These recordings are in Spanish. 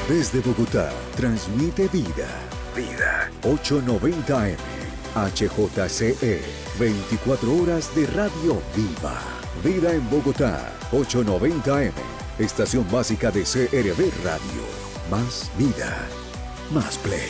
Desde Bogotá, transmite Vida. Vida. 890M. HJCE. 24 horas de radio viva. Vida en Bogotá. 890M. Estación básica de CRB Radio. Más vida. Más play.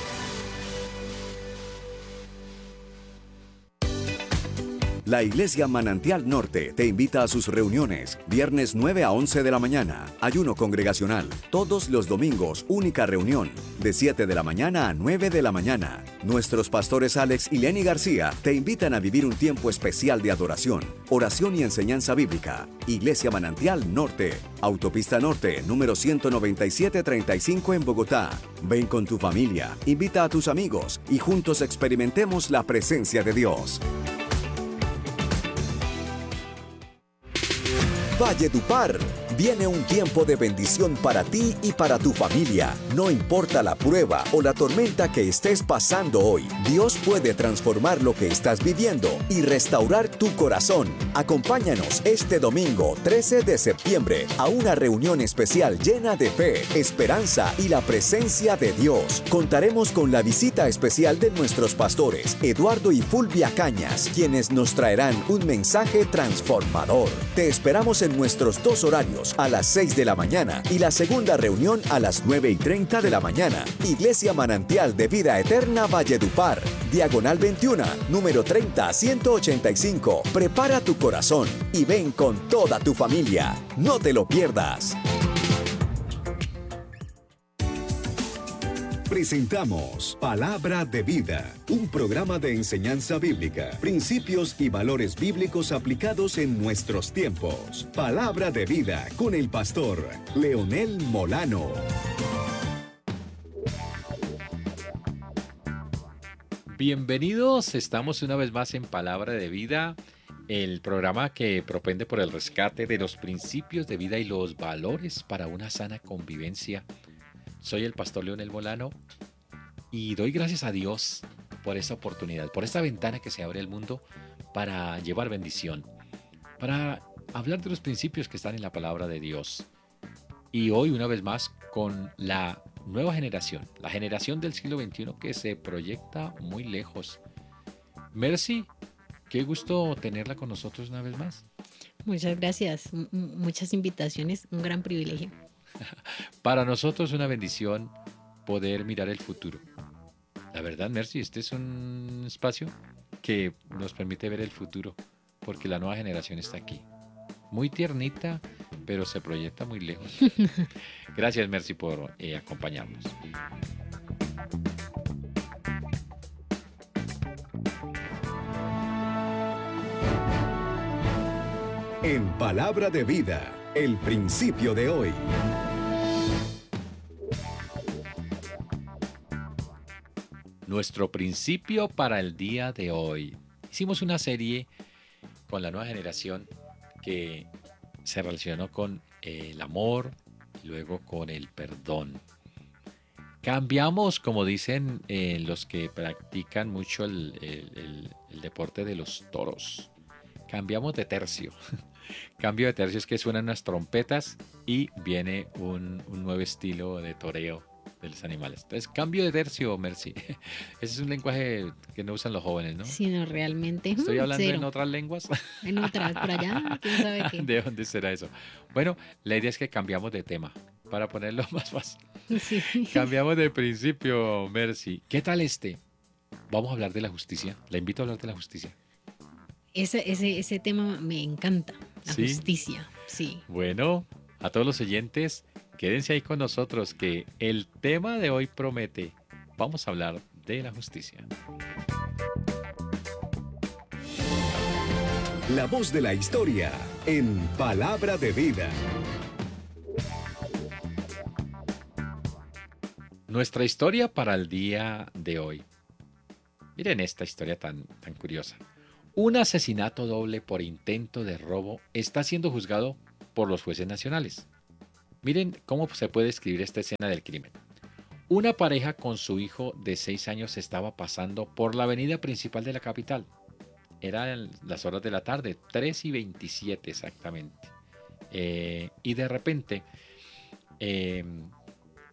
La Iglesia Manantial Norte te invita a sus reuniones, viernes 9 a 11 de la mañana, ayuno congregacional, todos los domingos, única reunión, de 7 de la mañana a 9 de la mañana. Nuestros pastores Alex y Lenny García te invitan a vivir un tiempo especial de adoración, oración y enseñanza bíblica. Iglesia Manantial Norte, Autopista Norte, número 19735 en Bogotá. Ven con tu familia, invita a tus amigos y juntos experimentemos la presencia de Dios. Valledupar. Viene un tiempo de bendición para ti y para tu familia. No importa la prueba o la tormenta que estés pasando hoy, Dios puede transformar lo que estás viviendo y restaurar tu corazón. Acompáñanos este domingo 13 de septiembre a una reunión especial llena de fe, esperanza y la presencia de Dios. Contaremos con la visita especial de nuestros pastores, Eduardo y Fulvia Cañas, quienes nos traerán un mensaje transformador. Te esperamos en nuestros dos horarios, a las 6 de la mañana y la segunda reunión a las 9:30 de la mañana. Iglesia Manantial de Vida Eterna Valledupar, Diagonal 21, número 30-185. Prepara tu corazón y ven con toda tu familia. No te lo pierdas. Presentamos Palabra de Vida, un programa de enseñanza bíblica, principios y valores bíblicos aplicados en nuestros tiempos. Palabra de Vida con el pastor Leonel Molano. Bienvenidos, estamos una vez más en Palabra de Vida, el programa que propende por el rescate de los principios de vida y los valores para una sana convivencia. Soy el pastor Leonel Molano y doy gracias a Dios por esta oportunidad, por esta ventana que se abre al mundo para llevar bendición, para hablar de los principios que están en la palabra de Dios. Y hoy, una vez más, con la nueva generación, la generación del siglo XXI que se proyecta muy lejos. Mercy, qué gusto tenerla con nosotros una vez más. Muchas gracias, muchas invitaciones, un gran privilegio. Para nosotros es una bendición poder mirar el futuro. La verdad, Mercy, este es un espacio que nos permite ver el futuro, porque la nueva generación está aquí. Muy tiernita, pero se proyecta muy lejos. Gracias, Mercy, por acompañarnos. En Palabra de Vida, el principio de hoy. Nuestro principio para el día de hoy. Hicimos una serie con la nueva generación que se relacionó con el amor, luego con el perdón. Cambiamos, como dicen los que practican mucho el deporte de los toros. Cambiamos de tercio. Cambio de tercio es que suenan unas trompetas y viene un nuevo estilo de toreo de los animales. Entonces, cambio de tercio, Mercy. Ese es un lenguaje que no usan los jóvenes, ¿no? Sí, no, realmente. ¿Estoy hablando cero. en otras lenguas? En otras, por allá, quién sabe qué. ¿De dónde será eso? Bueno, la idea es que cambiamos de tema, para ponerlo más fácil. Sí. Cambiamos de principio, Mercy. ¿Qué tal este? Vamos a hablar de la justicia. La invito a hablar de la justicia. Ese tema me encanta, la ¿Sí? justicia, sí. Bueno, a todos los oyentes, quédense ahí con nosotros que el tema de hoy promete. Vamos a hablar de la justicia. La voz de la historia en Palabra de Vida. Nuestra historia para el día de hoy. Miren esta historia tan curiosa. Un asesinato doble por intento de robo está siendo juzgado por los jueces nacionales. Miren cómo se puede describir esta escena del crimen. Una pareja con su hijo de 6 años estaba pasando por la avenida principal de la capital. Eran las horas de la tarde, 3:27 exactamente. Y de repente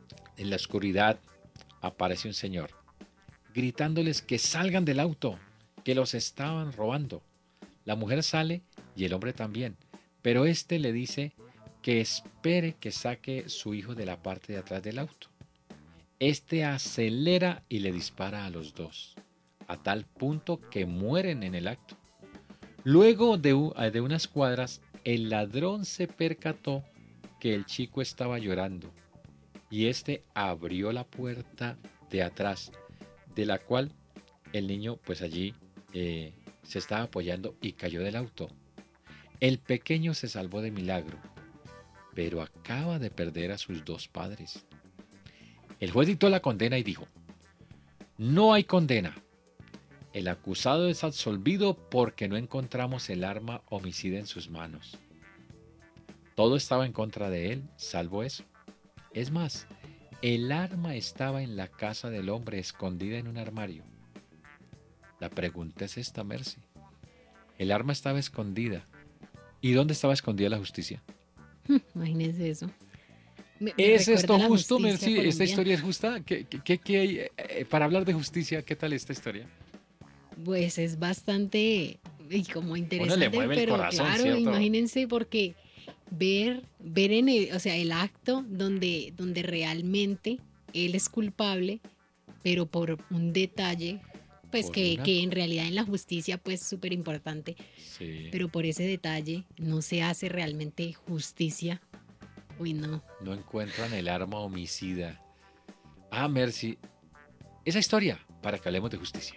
En la oscuridad aparece un señor, gritándoles que salgan del auto, que los estaban robando. La mujer sale y el hombre también, pero este le dice que espere que saque su hijo de la parte de atrás del auto. Este acelera y le dispara a los dos, a tal punto que mueren en el acto. Luego de unas cuadras, el ladrón se percató que el chico estaba llorando y este abrió la puerta de atrás, de la cual el niño pues allí se estaba apoyando y cayó del auto. El pequeño se salvó de milagro, pero acaba de perder a sus dos padres. El juez dictó la condena y dijo: no hay condena. El acusado es absolvido porque no encontramos el arma homicida en sus manos. Todo estaba en contra de él, salvo eso. Es más, el arma estaba en la casa del hombre, escondida en un armario. La pregunta es esta, Mercy. El arma estaba escondida. ¿Y dónde estaba escondida la justicia? Imagínense eso. Me ¿Es recuerda esto a la justo, justicia Mercy? ¿Esta colombiana. historia es justa? Para hablar de justicia, ¿qué tal esta historia? Pues es bastante y como Uno le interesante, mueve el pero corazón, claro, ¿cierto? imagínense porque ver en el, o sea, el acto donde realmente él es culpable, pero por un detalle, pues Por una... que en realidad en la justicia pues súper importante, Sí, pero por ese detalle no se hace realmente justicia. Uy, no. no encuentran el arma homicida. Ah, Mercy, esa historia para que hablemos de justicia.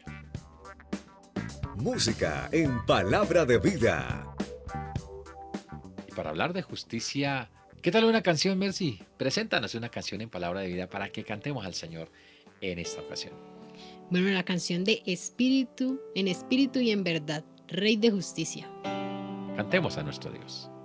Música en Palabra de Vida. Y para hablar de justicia, ¿qué tal una canción, Mercy? Preséntanos una canción en palabra de vida para que cantemos al Señor en esta ocasión. Bueno, la canción de espíritu y en verdad, Rey de Justicia. Cantemos a nuestro Dios.